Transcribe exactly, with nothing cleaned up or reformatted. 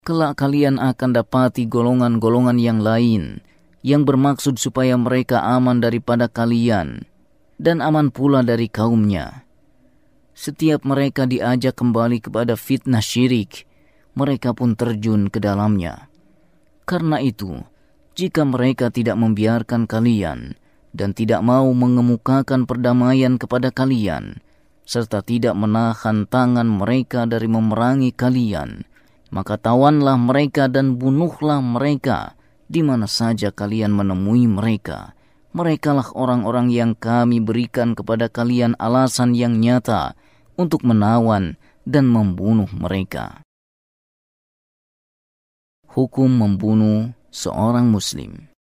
kelak kalian akan dapati golongan-golongan yang lain yang bermaksud supaya mereka aman daripada kalian dan aman pula dari kaumnya. Setiap mereka diajak kembali kepada fitnah syirik, mereka pun terjun ke dalamnya. Karena itu, jika mereka tidak membiarkan kalian dan tidak mau mengemukakan perdamaian kepada kalian, serta tidak menahan tangan mereka dari memerangi kalian, maka tawanlah mereka dan bunuhlah mereka di mana saja kalian menemui mereka. Merekalah orang-orang yang kami berikan kepada kalian alasan yang nyata untuk menawan dan membunuh mereka. Hukum membunuh seorang muslim.